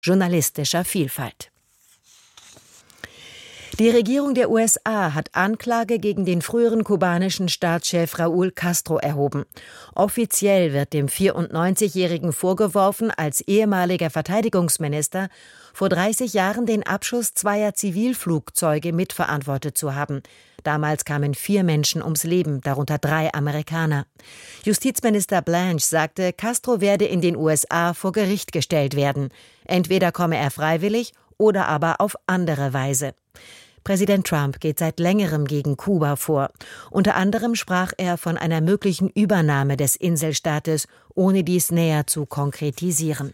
journalistischer Vielfalt. Die Regierung der USA hat Anklage gegen den früheren kubanischen Staatschef Raúl Castro erhoben. Offiziell wird dem 94-Jährigen vorgeworfen, als ehemaliger Verteidigungsminister vor 30 Jahren den Abschuss zweier Zivilflugzeuge mitverantwortet zu haben. Damals kamen 4 Menschen ums Leben, darunter 3 Amerikaner. Justizminister Blanche sagte, Castro werde in den USA vor Gericht gestellt werden. Entweder komme er freiwillig oder aber auf andere Weise. Präsident Trump geht seit längerem gegen Kuba vor. Unter anderem sprach er von einer möglichen Übernahme des Inselstaates, ohne dies näher zu konkretisieren.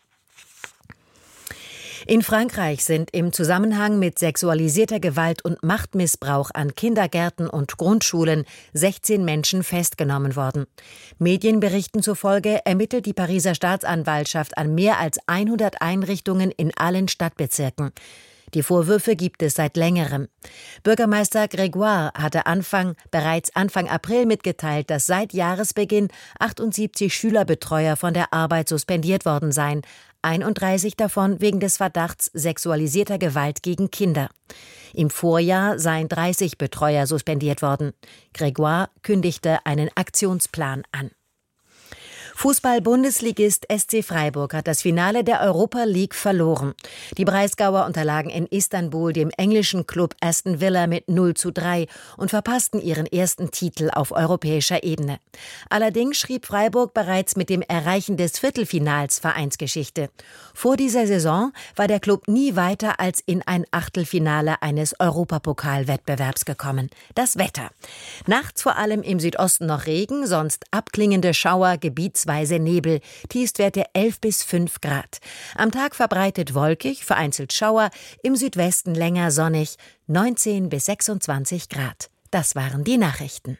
In Frankreich sind im Zusammenhang mit sexualisierter Gewalt und Machtmissbrauch an Kindergärten und Grundschulen 16 Menschen festgenommen worden. Medienberichten zufolge ermittelt die Pariser Staatsanwaltschaft an mehr als 100 Einrichtungen in allen Stadtbezirken. Die Vorwürfe gibt es seit längerem. Bürgermeister Grégoire hatte bereits Anfang April mitgeteilt, dass seit Jahresbeginn 78 Schülerbetreuer von der Arbeit suspendiert worden seien, 31 davon wegen des Verdachts sexualisierter Gewalt gegen Kinder. Im Vorjahr seien 30 Betreuer suspendiert worden. Grégoire kündigte einen Aktionsplan an. Fußball-Bundesligist SC Freiburg hat das Finale der Europa League verloren. Die Breisgauer unterlagen in Istanbul dem englischen Klub Aston Villa mit 0:3 und verpassten ihren ersten Titel auf europäischer Ebene. Allerdings schrieb Freiburg bereits mit dem Erreichen des Viertelfinals Vereinsgeschichte. Vor dieser Saison war der Klub nie weiter als in ein Achtelfinale eines Europapokalwettbewerbs gekommen. Das Wetter. Nachts vor allem im Südosten noch Regen, sonst abklingende Schauer, gebietsweise Nebel, Tiefstwerte 11 bis 5 Grad. Am Tag verbreitet wolkig, vereinzelt Schauer, im Südwesten länger sonnig, 19 bis 26 Grad. Das waren die Nachrichten.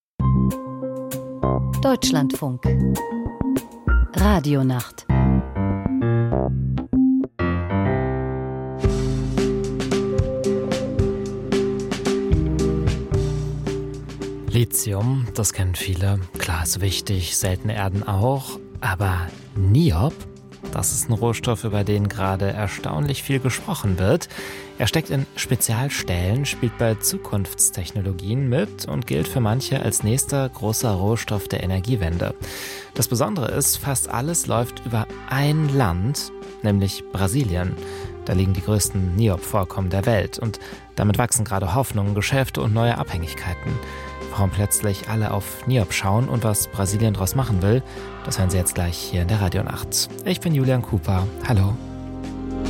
Deutschlandfunk. Radionacht. Lithium, das kennen viele. Klar, ist wichtig, seltene Erden auch. Aber Niob, das ist ein Rohstoff, über den gerade erstaunlich viel gesprochen wird. Er steckt in Spezialstellen, spielt bei Zukunftstechnologien mit und gilt für manche als nächster großer Rohstoff der Energiewende. Das Besondere ist, fast alles läuft über ein Land, nämlich Brasilien. Da liegen die größten Niob-Vorkommen der Welt. Und damit wachsen gerade Hoffnungen, Geschäfte und neue Abhängigkeiten. Warum plötzlich alle auf Niob schauen und was Brasilien daraus machen will, das hören Sie jetzt gleich hier in der Radionacht. Ich bin Julian Cooper. Hallo.